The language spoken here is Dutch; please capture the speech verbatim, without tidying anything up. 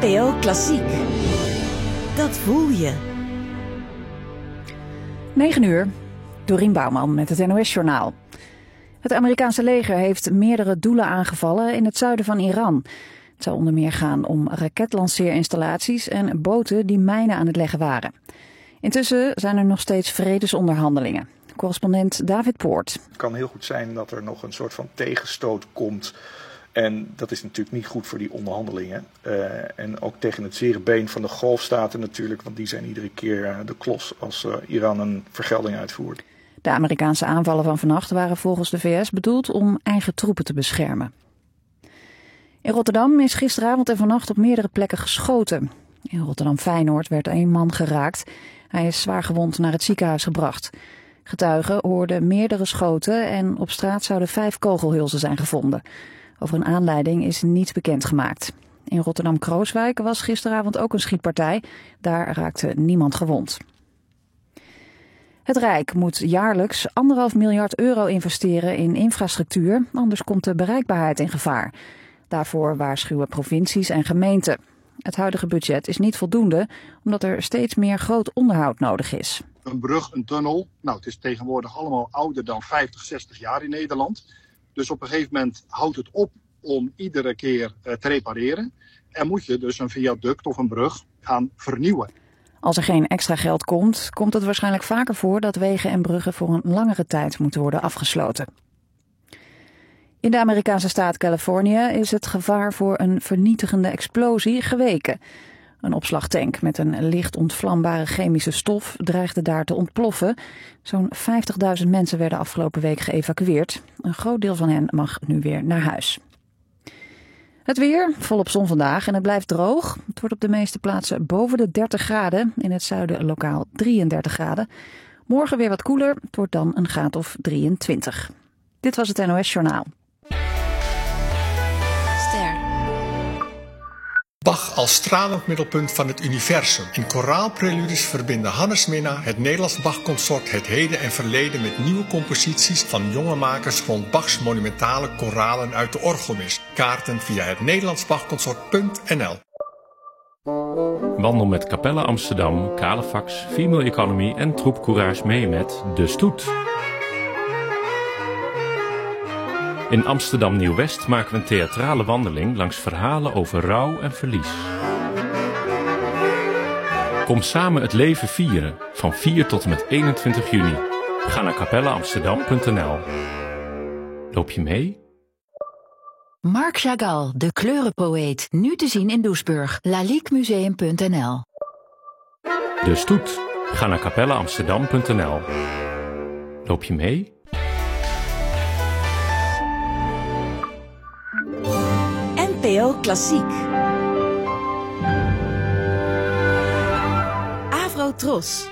N P O Klassiek. Dat voel je. negen uur. Dorien Bouwman met het N O S-journaal. Het Amerikaanse leger heeft meerdere doelen aangevallen in het zuiden van Iran. Het zou onder meer gaan om raketlanceerinstallaties en boten die mijnen aan het leggen waren. Intussen zijn er nog steeds vredesonderhandelingen. Correspondent David Poort. Het kan heel goed zijn dat er nog een soort van tegenstoot komt. En dat is natuurlijk niet goed voor die onderhandelingen. Uh, en ook tegen het zere been van de golfstaten natuurlijk. Want die zijn iedere keer uh, de klos als uh, Iran een vergelding uitvoert. De Amerikaanse aanvallen van vannacht waren volgens de V S bedoeld om eigen troepen te beschermen. In Rotterdam is gisteravond en vannacht op meerdere plekken geschoten. In Rotterdam-Feyenoord werd één man geraakt. Hij is zwaar gewond naar het ziekenhuis gebracht. Getuigen hoorden meerdere schoten en op straat zouden vijf kogelhulzen zijn gevonden. Over een aanleiding is niets bekendgemaakt. In Rotterdam-Krooswijk was gisteravond ook een schietpartij. Daar raakte niemand gewond. Het Rijk moet jaarlijks anderhalf miljard euro investeren in infrastructuur, anders komt de bereikbaarheid in gevaar. Daarvoor waarschuwen provincies en gemeenten. Het huidige budget is niet voldoende, omdat er steeds meer groot onderhoud nodig is. Een brug, een tunnel, nou het is tegenwoordig allemaal ouder dan vijftig, zestig jaar in Nederland. Dus op een gegeven moment houdt het op om iedere keer uh, te repareren. En moet je dus een viaduct of een brug gaan vernieuwen. Als er geen extra geld komt, komt het waarschijnlijk vaker voor dat wegen en bruggen voor een langere tijd moeten worden afgesloten. In de Amerikaanse staat Californië is het gevaar voor een vernietigende explosie geweken. Een opslagtank met een licht ontvlambare chemische stof dreigde daar te ontploffen. Zo'n vijftigduizend mensen werden afgelopen week geëvacueerd. Een groot deel van hen mag nu weer naar huis. Het weer, volop zon vandaag en het blijft droog. Het wordt op de meeste plaatsen boven de dertig graden. In het zuiden lokaal drieëndertig graden. Morgen weer wat koeler. Het wordt dan een graad of drieëntwintig. Dit was het N O S-journaal. Bach als stralend middelpunt van het universum. In koraalpreludes verbinden Hannes Minna, het Nederlands Bach-consort, het heden en verleden met nieuwe composities van jonge makers rond Bachs monumentale koralen uit de orgelmis. Kaarten via het nederlands bachconsort punt n l. Wandel met Capella Amsterdam, Calefax, Female Economy en Troep Courage mee met De Stoet. In Amsterdam Nieuw-West maken we een theatrale wandeling langs verhalen over rouw en verlies. Kom samen het leven vieren, van vier tot en met eenentwintig juni. Ga naar capella amsterdam punt n l. Loop je mee? Marc Chagall, de kleurenpoëet, nu te zien in Doesburg. laliquemuseum punt n l. De Stoet. Ga naar capella amsterdam punt n l. Loop je mee? N P O Klassiek. Avro Tros.